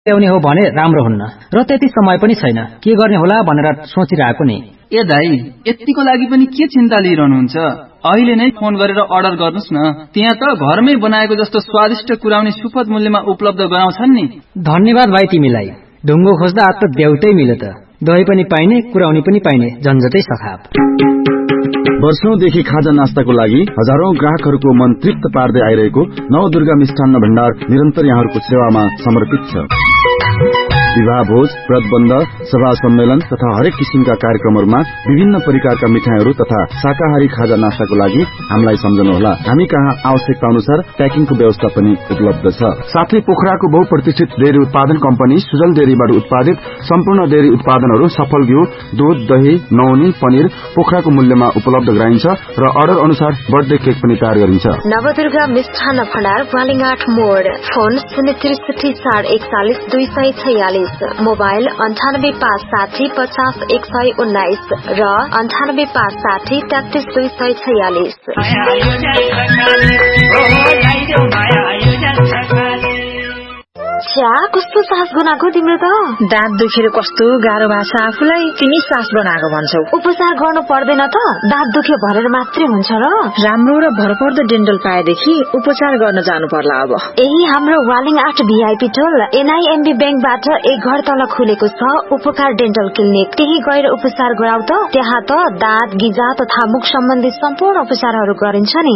ल्याउने हो भने राम्रो हुन्न र त्यति समय पनि छैन के गर्ने होला भनेर सोचिरहेको नि। ए दाइ यतिको लागि पनि के चिन्ता लिइरहनुहुन्छ? अहिले नै फोन गरेर अर्डर गर्नुस् न। त्यहाँ त घरमै बनाएको जस्तो स्वादिष्ट कुराउने सुपथ मूल्यमा उपलब्ध गराउँछन् नि। धन्यवाद भाइ तिमीलाई। ढुङ्गो खोज्दा हात त देउतै मिल्यो त। दही पनि पाइने कुराउनी पनि पाइने झन्झटै सखाप। वर्षौंदेखि खाजा नास्ताको लागि हजारौं ग्राहकहरूको मन तृप्त पार्दै आइरहेको नवदुर्गा मिष्ठान्न भण्डार निरन्तर यहाँहरूको सेवामा समर्पित छ। विवाह भोज, व्रतबन्ध, सभा सम्मेलन तथा हरेक किसिमका कार्यक्रमहरूमा विभिन्न प्रकारका मिठाईहरू तथा शाकाहारी खाजा नास्ताको लागि हामीलाई सम्झनुहोला। हामी कहाँ आवश्यकता अनुसार प्याकिङको व्यवस्था पनि उपलब्ध छ। साथै पोखराको बहुप्रतिष्ठित डेयरी उत्पादन कम्पनी सुजल डेयरीबाट उत्पादित सम्पूर्ण डेयरी उत्पादनहरू सफल घिउ, दूध, दही, नौनी, पनिर पोखराको मूल्यमा उपलब्ध गराइन्छ र अर्डर अनुसार बर्थडे केक पनि तयार गरिन्छ। नवदुर्गा मिष्ठान्न भण्डार वालिङाट मोड। फोन 063414246, मोबाइल 9856500119 र 98563346। कस्तो सास बनाएको तिम्रो त? दाँत दुखेर कस्तो गाह्रो भएको छ आफूलाई, तिमी सास बनाएको भन्छौ। उपचार गर्नु पर्दैन त? दाँत दुख्यो भनेर मात्रै हुन्छ र? राम्रो र भरपर्दो डेन्टल पाएदेखि उपचार गर्न जानु पर्ला अब। यही हाम्रो वालिङआट भिआइपी टोल एनआईएमबी बैंकबाट एक घर तल खुलेको छ उपकार डेन्टल क्लिनिक। त्यही गएर उपचार गराउ त। त्यहाँ त दाँत, गिजा तथा मुख सम्बन्धी सम्पूर्ण उपचारहरू गरिन्छ नि।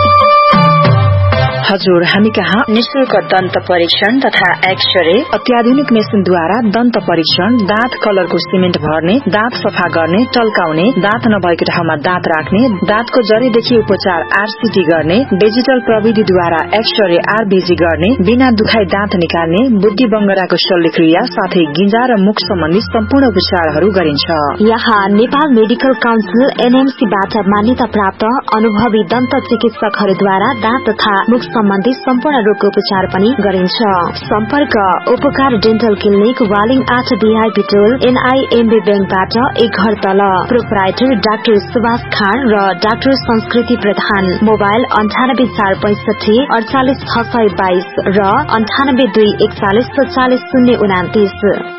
हजुर, हामी कहाँ निशुल्क दन्त परीक्षण तथा एक्सरे, अत्याधुनिक मेसिनद्वारा दन्त परीक्षण, दाँत कलरको सिमेन्ट भर्ने, दाँत सफा गर्ने, टल्काउने, दाँत नभएको ठाउँमा दाँत राख्ने, दाँतको जरीदेखि उपचार आरसीटी गर्ने, डिजिटल प्रविधिद्वारा एक्सरे आरबीजी गर्ने, बिना दुखाई दाँत निकाल्ने, बुद्धि बङ्गराको शल्यक्रिया साथै गिजा र मुख सम्बन्धी सम्पूर्ण उपचारहरू गरिन्छ। यहाँ नेपाल मेडिकल काउन्सिल एनएमसीबाट मान्यता प्राप्त अनुभवी दन्त चिकित्सकहरूद्वारा दाँत तथा मुख सम्बन्धी सम्पूर्ण रोगको उपचार पनि गरिन्छ। सम्पर्क उपकार डेन्टल क्लिनिक वालिङआट भिआइपी टोल एनआईएमबी बैंकबाट एक घर तल। प्रोपराइटर डाक्टर सुभाष खान र डाक्टर संस्कृति प्रधान। मोबाइल 9845 48622 र 9821 44029।